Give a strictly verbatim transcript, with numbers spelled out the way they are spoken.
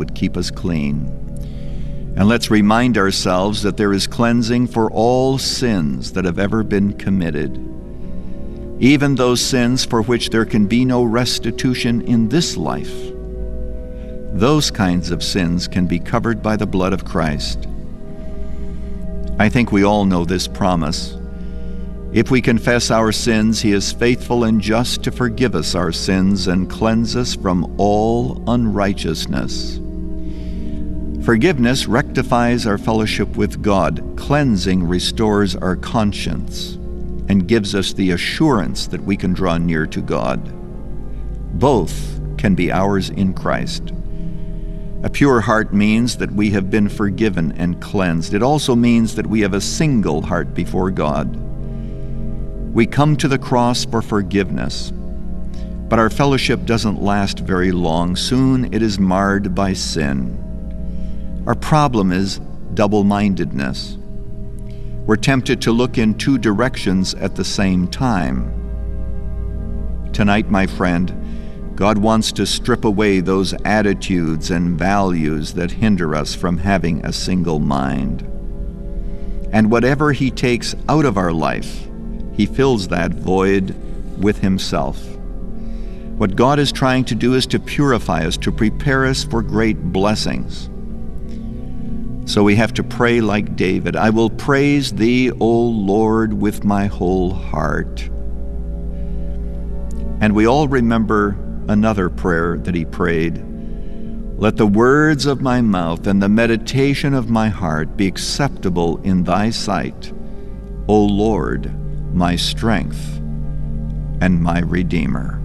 would keep us clean. And let's remind ourselves that there is cleansing for all sins that have ever been committed, even those sins for which there can be no restitution in this life. Those kinds of sins can be covered by the blood of Christ. I think we all know this promise. If we confess our sins, He is faithful and just to forgive us our sins and cleanse us from all unrighteousness. Forgiveness rectifies our fellowship with God. Cleansing restores our conscience and gives us the assurance that we can draw near to God. Both can be ours in Christ. A pure heart means that we have been forgiven and cleansed. It also means that we have a single heart before God. We come to the cross for forgiveness, but our fellowship doesn't last very long. Soon it is marred by sin. Our problem is double-mindedness. We're tempted to look in two directions at the same time. Tonight, my friend, God wants to strip away those attitudes and values that hinder us from having a single mind. And whatever He takes out of our life, He fills that void with Himself. What God is trying to do is to purify us, to prepare us for great blessings. So we have to pray like David, I will praise Thee, O Lord, with my whole heart. And we all remember another prayer that he prayed. Let the words of my mouth and the meditation of my heart be acceptable in Thy sight, O Lord, my strength and my Redeemer.